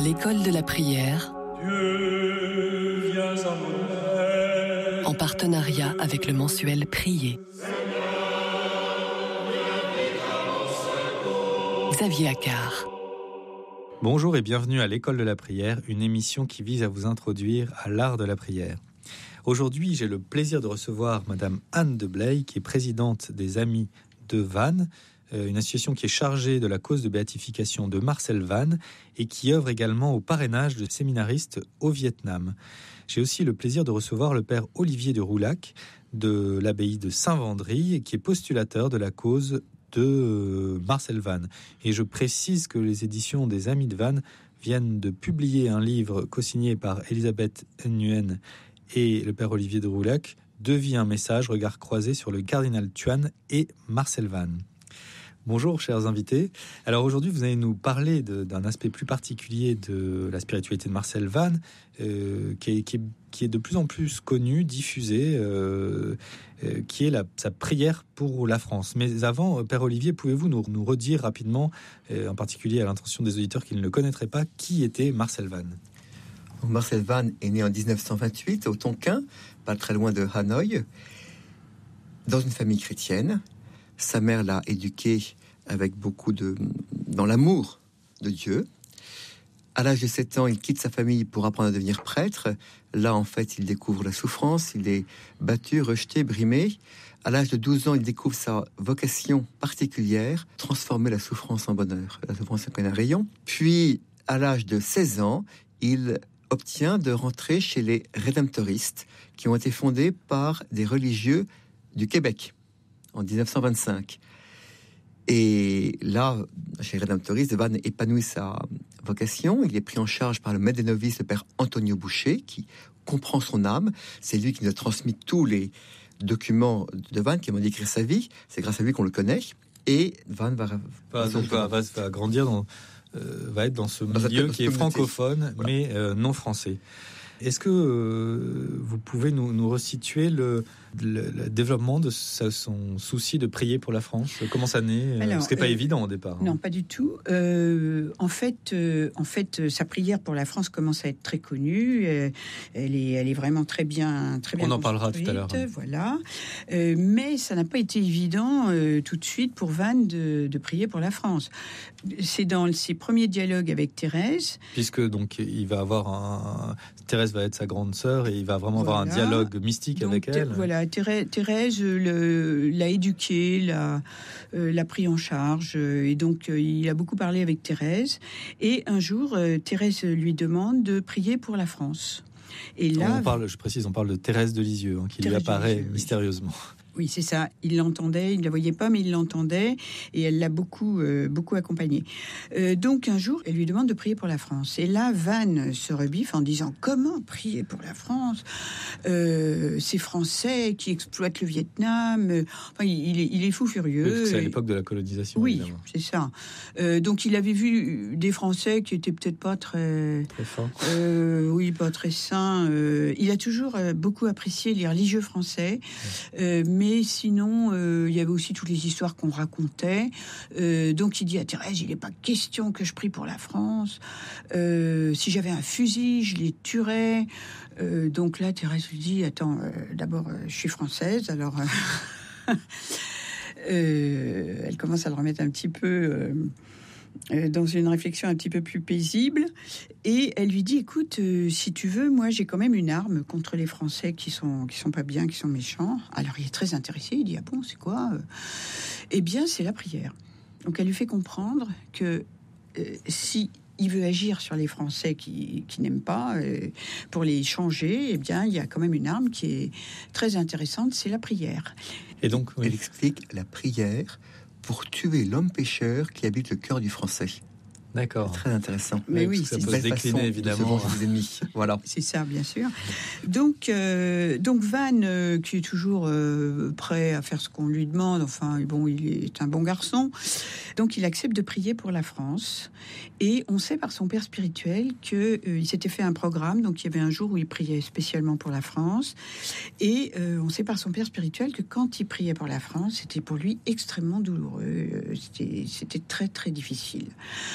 l'école de la prière, en partenariat avec le mensuel Prier. Xavier Accard. Bonjour et bienvenue à l'école de la prière, une émission qui vise à vous introduire à l'art de la prière. Aujourd'hui, j'ai le plaisir de recevoir Madame Anne de Blay, qui est présidente des Amis de Vannes, une association qui est chargée de la cause de béatification de Marcel Vannes et qui œuvre également au parrainage de séminaristes au Vietnam. J'ai aussi le plaisir de recevoir le père Olivier de Roulac de l'abbaye de Saint-Vendry, qui est postulateur de la cause de Marcel Vannes. Et je précise que les éditions des Amis de Vannes viennent de publier un livre co-signé par Elisabeth Nguyen et le père Olivier de Roulac, Deux vies, un message, regard croisé sur le cardinal Thuan et Marcel Vannes. Bonjour chers invités. Alors aujourd'hui vous allez nous parler d'un aspect plus particulier de la spiritualité de Marcel Vannes qui est de plus en plus connu, diffusé, qui est sa prière pour la France. Mais avant, Père Olivier, pouvez-vous nous redire rapidement, en particulier à l'intention des auditeurs qui ne le connaîtraient pas, qui était Marcel Vannes ? Marcel Vannes est né en 1928 au Tonkin, pas très loin de Hanoï, dans une famille chrétienne. Sa mère l'a éduqué avec dans l'amour de Dieu. À l'âge de 7 ans, il quitte sa famille pour apprendre à devenir prêtre. Là, en fait, il découvre la souffrance, il est battu, rejeté, brimé. À l'âge de 12 ans, il découvre sa vocation particulière, transformer la souffrance en bonheur. La souffrance est un rayon. Puis, à l'âge de 16 ans, il obtient de rentrer chez les rédemptoristes qui ont été fondés par des religieux du Québec en 1925. Et là, chez les rédemptoristes, Vannes épanouit sa vocation. Il est pris en charge par le maître des novices, le père Antonio Boucher, qui comprend son âme. C'est lui qui nous a transmis tous les documents de Vannes, qui m'a décrit sa vie. C'est grâce à lui qu'on le connaît. Et Vannes va grandir va être dans ce milieu qui est francophone, mais non français. Est-ce que vous pouvez nous resituer le développement de son souci de prier pour la France ? Comment ça naît ? Ce qui n'est pas évident au départ. Non, pas du tout. En fait, sa prière pour la France commence à être très connue. Elle est vraiment très bien. On en parlera tout à l'heure. Voilà. Mais ça n'a pas été évident tout de suite pour Vannes de prier pour la France. C'est dans ses premiers dialogues avec Thérèse. Puisque donc il va avoir Thérèse va être sa grande sœur et il va vraiment avoir un dialogue mystique avec elle. Voilà, Thérèse l'a éduqué, l'a pris en charge, et donc il a beaucoup parlé avec Thérèse. Et un jour, Thérèse lui demande de prier pour la France. Et là, on parle de Thérèse de Lisieux, qui lui apparaît mystérieusement. Oui, c'est ça. Il l'entendait, il ne la voyait pas, mais il l'entendait, et elle l'a beaucoup accompagné. Donc un jour, elle lui demande de prier pour la France. Et là, Vannes se rebiffe en disant: comment prier pour la France ? Ces Français qui exploitent le Vietnam. Enfin, il est fou furieux. C'est à l'époque de la colonisation. Oui, évidemment. C'est ça. Donc il avait vu des Français qui étaient peut-être pas très forts. Oui, pas très sains. Il a toujours beaucoup apprécié les religieux français. Mais sinon, il y avait aussi toutes les histoires qu'on racontait. Donc il dit à Thérèse: il n'est pas question que je prie pour la France. Si j'avais un fusil, je les tuerais. Donc là, Thérèse lui dit: attends, d'abord, je suis française, alors... elle commence à le remettre un petit peu... dans une réflexion un petit peu plus paisible, et elle lui dit: écoute, si tu veux, moi j'ai quand même une arme contre les Français qui sont pas bien, qui sont méchants. Alors il est très intéressé, il dit: ah bon, c'est quoi ? Eh bien, c'est la prière. Donc elle lui fait comprendre que si il veut agir sur les Français qui n'aiment pas, pour les changer, eh bien il y a quand même une arme qui est très intéressante, c'est la prière. Et donc elle explique la prière pour tuer l'homme pécheur qui habite le cœur du Français. D'accord. C'est très intéressant. Mais oui, ça c'est peut se décliner évidemment. De ennemis. Voilà. C'est ça, bien sûr. Donc Vannes, qui est toujours prêt à faire ce qu'on lui demande. Enfin, bon, il est un bon garçon. Donc, il accepte de prier pour la France. Et on sait par son père spirituel qu'il s'était fait un programme. Donc, il y avait un jour où il priait spécialement pour la France. Et on sait par son père spirituel que quand il priait pour la France, c'était pour lui extrêmement douloureux. C'était très, très difficile.